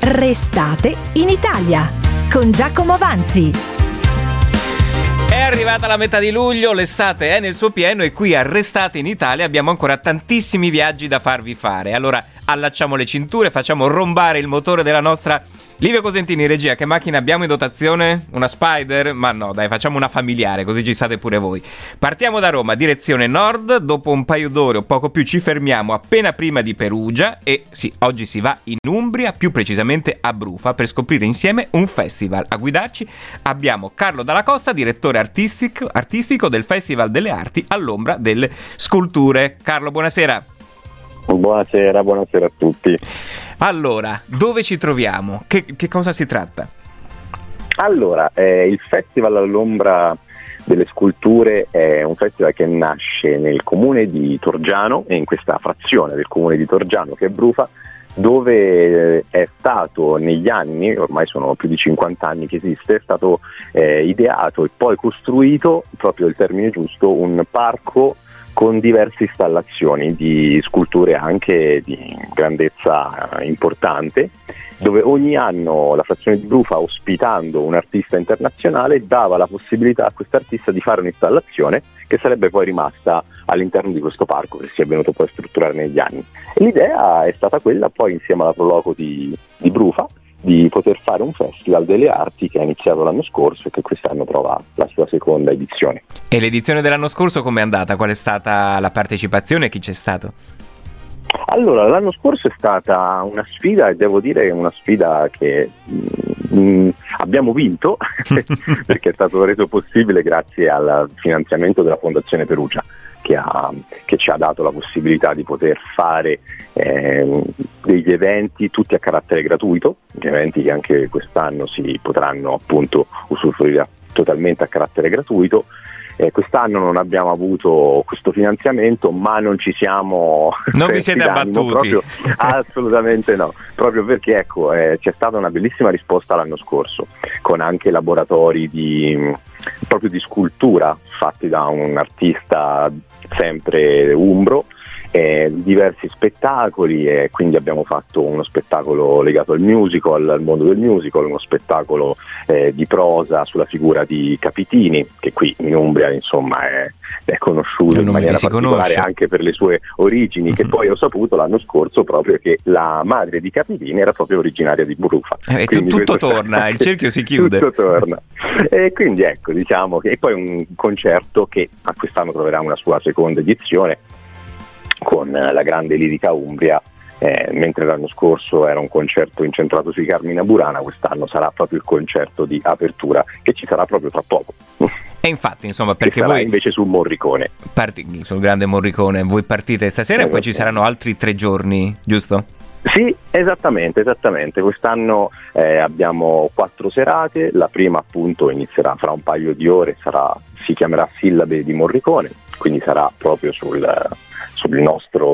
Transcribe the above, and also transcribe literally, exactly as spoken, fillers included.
Restate in Italia con Giacomo Avanzi. È arrivata la metà di luglio, l'estate è nel suo pieno e qui a Restate in Italia abbiamo ancora tantissimi viaggi da farvi fare. Allora allacciamo le cinture, facciamo rombare il motore della nostra Livio Cosentini, regia. Che macchina abbiamo in dotazione? Una Spider? Ma no, dai, facciamo una familiare, così ci state pure voi. Partiamo da Roma, direzione nord. Dopo un paio d'ore o poco più ci fermiamo appena prima di Perugia. E sì, oggi si va in Umbria, più precisamente a Brufa, per scoprire insieme un festival. A guidarci abbiamo Carlo Dalla Costa, direttore artistico, artistico del Festival delle Arti all'Ombra delle Sculture. Carlo, buonasera. Buonasera, buonasera a tutti. Allora, dove ci troviamo? Che, che cosa si tratta? Allora, eh, il Festival all'Ombra delle Sculture è un festival che nasce nel comune di Torgiano e in questa frazione del comune di Torgiano che è Brufa, dove è stato negli anni, ormai sono più di cinquanta anni che esiste, è stato eh, ideato e poi costruito, proprio il termine giusto, un parco con diverse installazioni di sculture anche di grandezza importante, dove ogni anno la frazione di Brufa, ospitando un artista internazionale, dava la possibilità a quest'artista di fare un'installazione che sarebbe poi rimasta all'interno di questo parco che si è venuto poi a strutturare negli anni. E l'idea è stata quella, poi insieme alla Proloco di, di Brufa, di poter fare un festival delle arti che è iniziato l'anno scorso e che quest'anno trova la sua seconda edizione. E l'edizione dell'anno scorso com'è andata? Qual è stata la partecipazione e chi c'è stato? Allora, l'anno scorso è stata una sfida e devo dire una sfida che mh, abbiamo vinto perché è stato reso possibile grazie al finanziamento della Fondazione Perugia, che, ha, che ci ha dato la possibilità di poter fare eh, degli eventi tutti a carattere gratuito, eventi che anche quest'anno si potranno appunto usufruire totalmente a carattere gratuito. Eh, quest'anno non abbiamo avuto questo finanziamento, ma non ci siamo non vi siete abbattuti proprio, assolutamente no, proprio perché ecco eh, c'è stata una bellissima risposta l'anno scorso con anche laboratori di proprio di scultura fatti da un artista sempre umbro, eh, diversi spettacoli, e quindi abbiamo fatto uno spettacolo legato al musical, al mondo del musical, uno spettacolo eh, di prosa sulla figura di Capitini, che qui in Umbria insomma è, è conosciuto in maniera particolare anche per le sue origini, che poi ho saputo l'anno scorso proprio che la madre di Capitini era proprio originaria di Brufa. Eh, tutto torna, il cerchio si chiude. Tutto torna. E quindi ecco, diciamo che e poi un concerto che a quest'anno troverà una sua seconda edizione con la grande lirica Umbria, eh, mentre l'anno scorso era un concerto incentrato sui Carmina Burana, quest'anno sarà proprio il concerto di apertura che ci sarà proprio tra poco. E infatti, insomma, perché voi invece sul Morricone parti, sul grande Morricone, voi partite stasera eh, e poi ci saranno altri tre giorni, giusto? Sì, esattamente, esattamente. Quest'anno eh, abbiamo quattro serate, la prima appunto inizierà fra un paio di ore, sarà, si chiamerà Sillabe di Morricone, quindi sarà proprio sul, sul nostro